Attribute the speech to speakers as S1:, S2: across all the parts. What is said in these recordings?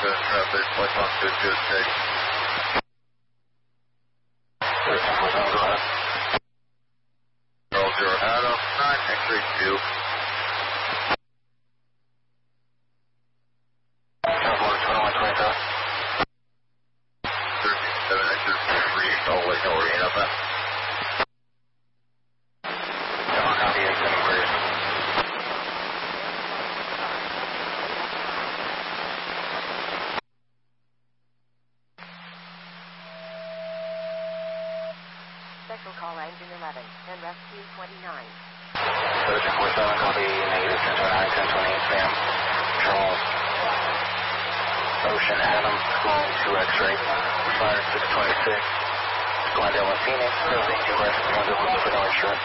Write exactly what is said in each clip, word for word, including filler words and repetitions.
S1: seven traffic, flight one two two six. thirteen four seven, go ahead. Charles zero Adam, nine X-ray two. Charles twenty-one twenty-seven. thirteen seven X-ray three, all way, no worry about that.
S2: Special call engine eleven and rescue twenty-nine.
S1: thirteen four seven, copy, negative ten twenty-nine, ten twenty-eight, Sam. Charles. Ocean Adam, flying two X-ray, fire six twenty-six. Glendale and Phoenix, building two West, Glendale with for no insurance.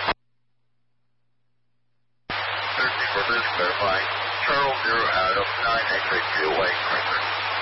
S1: thirteen four seven, clarifying. Charles zero Adam, nine X-ray two away, cranker.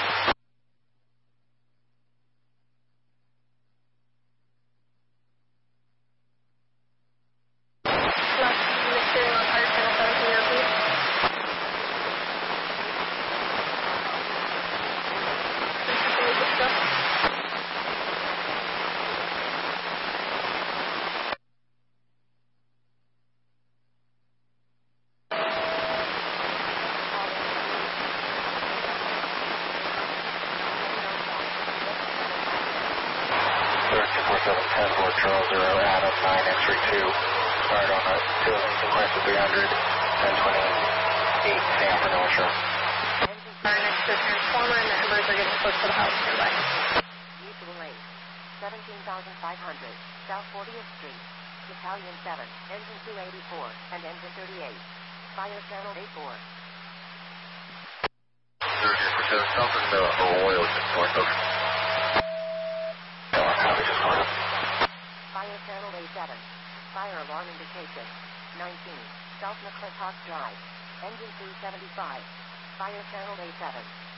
S1: thirteen four seven, ten four, Charles zero Adam, nine X-ray two. Fired on a two request of three hundred, ten twenty-eight, Sam for no insurance.
S3: Our next to the transformer and the embers are getting close to the house nearby.
S2: Mutual Lane, seventeen thousand five hundred, South fortieth Street, Battalion seven, engine two eighty-four, and engine thirty-eight. Fire channel A four.
S1: thirteen four seven, something the oil is north of.
S2: Fire channel A seven. Fire alarm indication. nineteen. South McClintock Drive. Engine three seventy-five. Fire channel A seven.